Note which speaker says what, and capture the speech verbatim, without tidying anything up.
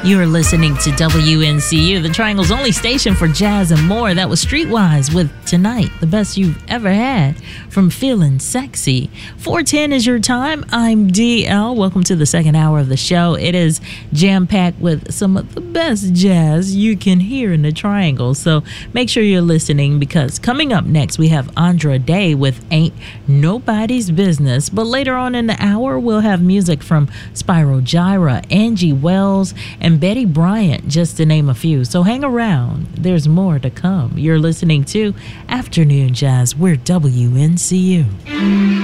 Speaker 1: You're listening to W N C U, the Triangle's only station for jazz and more. That was Streetwise with Tonight, the best you've ever had from Feeling Sexy. four ten is your time. I'm D L. Welcome to the second hour of the show. It is jam-packed with some of the best jazz you can hear in the Triangle. So make sure you're listening, because coming up next, we have Andra Day with Ain't Nobody's Business. But later on in the hour, we'll have music from Spyro Gyra, Angie Wells, and Betty Bryant, just to name a few. So hang around. There's more to come. You're listening to Afternoon Jazz. We're W N C U.